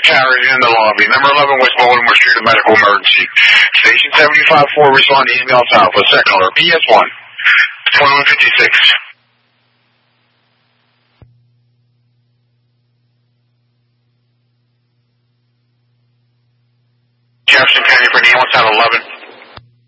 carriage in the lobby. Number 11 West Baltimore Street, a medical emergency. Station 75-4, respond to email Alpha. Second alert, BS1. 2156. Jefferson County for Neil, it's at 11.